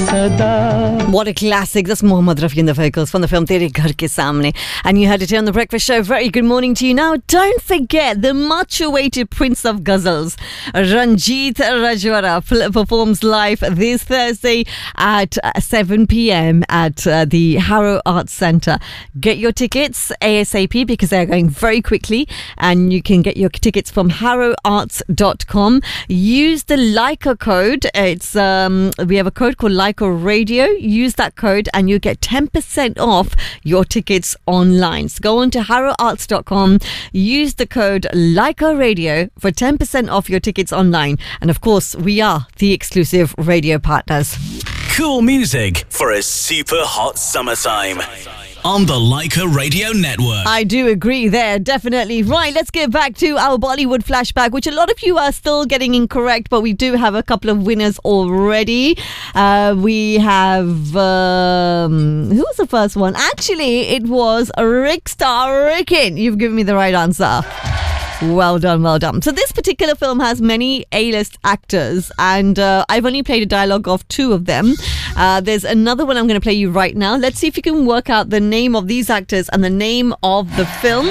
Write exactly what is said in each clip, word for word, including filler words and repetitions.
What a classic. That's Mohammad Rafi and the Vocals from the film Tere Ghar Ke Samne. And you heard it here on The Breakfast Show. Very good morning to you. Now, don't forget the much-awaited Prince of Ghazals, Ranjit Rajwara, performs live this Thursday at seven p.m. at uh, the Harrow Arts Centre. Get your tickets ASAP because they're going very quickly, and you can get your tickets from harrow arts dot com. Use the Leica code. It's um, we have a code called Leica Radio. Use that code and you get ten percent off your tickets online. So go on to harrow arts dot com. Use the code Leica Radio for ten percent off your tickets online. And of course, we are the exclusive radio partners. Cool music for a super hot summertime. On the Leica Radio Network. I do agree there, definitely. Right, let's get back to our Bollywood flashback, which a lot of you are still getting incorrect, but we do have a couple of winners already. Uh, we have, um, who was the first one? Actually, it was Rick Star Rickin. You've given me the right answer. Well done, well done. So this particular film has many A-list actors, and uh, I've only played a dialogue of two of them. Uh, there's another one I'm going to play you right now. Let's see if you can work out the name of these actors and the name of the film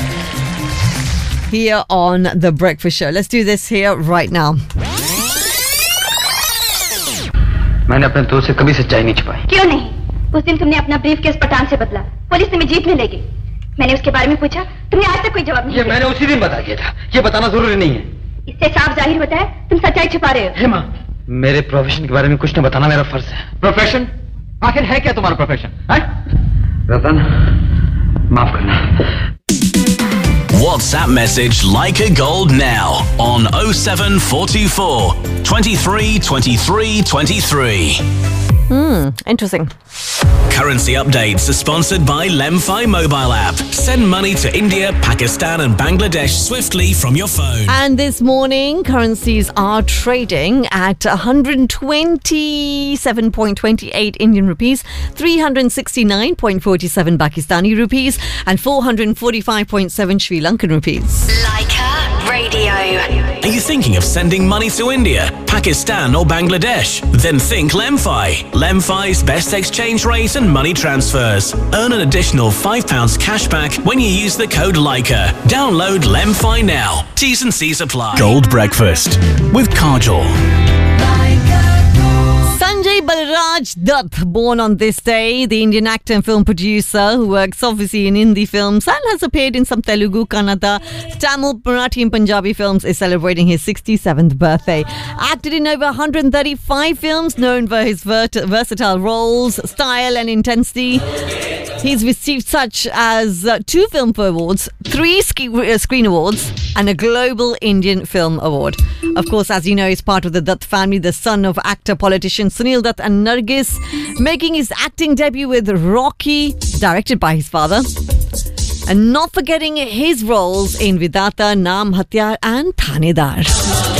here on The Breakfast Show. Let's do this here right now. मैंने अपने दोस्त से कभी सच्चाई नहीं छुपाई। क्यों नहीं? उस दिन तुमने अपना ब्रीफकेस पठान से बदला, पुलिस ने मुझे जीप में ले गई। मैंने उसके बारे में पूछा, तुमने आज तक कोई जवाब नहीं दिया। ये मैंने उसी दिन बता दिया था। ये बताना जरूरी नहीं है। इससे साफ जाहिर होता है तुम सच्चाई छुपा रहे हो। हेमा, मेरे प्रोफेशन के बारे में कुछ न बताना मेरा फर्ज है। प्रोफेशन? आखिर है क्या तुम्हारा प्रोफेशन? रतन, माफ करना। WhatsApp message Leica Gold now on oh seven four two four, twenty-three twenty-three twenty-three. Hmm, interesting. Currency updates are sponsored by Lemfi mobile app. Send money to India, Pakistan and Bangladesh swiftly from your phone. And this morning, currencies are trading at one hundred twenty-seven point two eight Indian rupees, three hundred sixty-nine point four seven Pakistani rupees and four hundred forty-five point seven Sri Lankan rupees. Leica Radio. Are you thinking of sending money to India, Pakistan or Bangladesh? Then think Lemfi. Lemfi's best exchange rate and money transfers. Earn an additional five pounds cash back when you use the code Leica. Download Lemfi now. T's and C's apply. Gold Breakfast with Kajol. Sanjay Balraj Dutt, born on this day, the Indian actor and film producer who works obviously in Hindi films and has appeared in some Telugu, Kannada, Tamil, Marathi and Punjabi films, is celebrating his sixty-seventh birthday. Acted in over one hundred thirty-five films, known for his vert- versatile roles, style and intensity. He's received such as uh, two Filmfare Awards, three ski- uh, Screen Awards and a Global Indian Film Award. Of course, as you know, he's part of the Dutt family, the son of actor, politician Sunil Dutt and Nargis, making his acting debut with Rocky, directed by his father. And not forgetting his roles in Vidata, Naam Hatyar and Thanedar.